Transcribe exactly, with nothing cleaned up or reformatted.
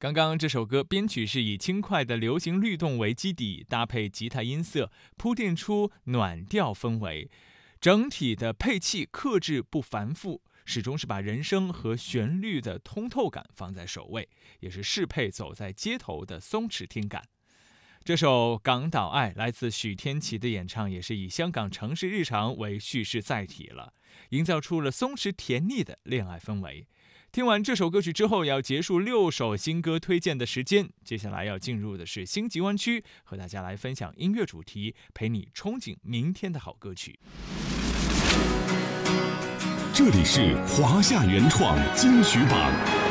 刚刚这首歌编曲是以轻快的流行律动为基底，搭配吉他音色，铺垫出暖调氛围，整体的配器克制不繁复，始终是把人声和旋律的通透感放在首位，也是适配走在街头的松弛听感。这首《港岛爱》来自许天琪的演唱，也是以香港城市日常为叙事载体了，营造出了松弛甜腻的恋爱氛围。听完这首歌曲之后，要结束六首新歌推荐的时间，接下来要进入的是星级湾区，和大家来分享音乐主题，陪你憧憬明天的好歌曲。 这里是华夏原创金曲榜。